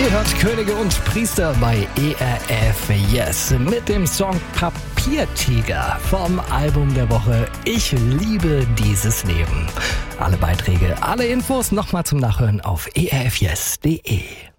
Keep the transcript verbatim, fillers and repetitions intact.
Ihr hört Könige und Priester bei E R F Yes mit dem Song Papiertiger vom Album der Woche Ich liebe dieses Leben. Alle Beiträge, alle Infos nochmal zum Nachhören auf e r f yes punkt de.